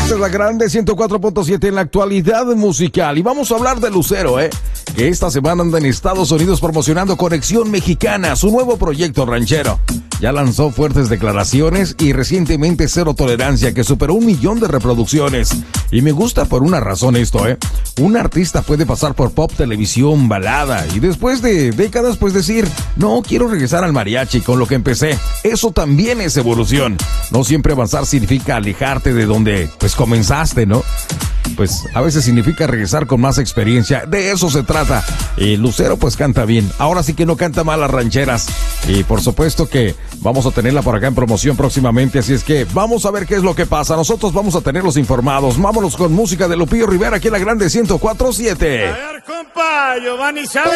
Esta es la grande 104.7 en la actualidad musical. Y vamos a hablar de Lucero, que esta semana anda en Estados Unidos promocionando Conexión Mexicana, su nuevo proyecto ranchero. Ya lanzó fuertes declaraciones y recientemente Cero Tolerancia, que superó 1 millón de reproducciones. Y me gusta por una razón esto, Un artista puede pasar por pop, televisión, balada y después de décadas pues decir, no, quiero regresar al mariachi con lo que empecé. Eso también es evolución. No siempre avanzar significa alejarte de donde pues comenzaste, ¿no? Pues a veces significa regresar con más experiencia. De eso se trata. Lucero pues canta bien. Ahora sí que no canta mal las rancheras. Y por supuesto que vamos a tenerla por acá en promoción próximamente. Así es que vamos a ver qué es lo que pasa. Nosotros vamos a tenerlos informados. Vámonos con música de Lupillo Rivera aquí en la grande 104.7. A ver, compa, Giovanni sabe